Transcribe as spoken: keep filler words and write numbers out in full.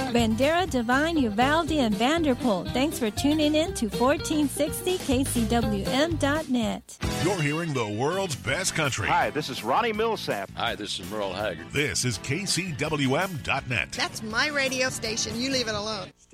Bandera, Devine, Uvalde, and Vanderpool. Thanks for tuning in to fourteen sixty K C W M dot net. You're hearing the world's best country. Hi, this is Ronnie Millsap. Hi, this is Merle Haggard. This is K C W M dot net. That's my radio station. You leave it alone.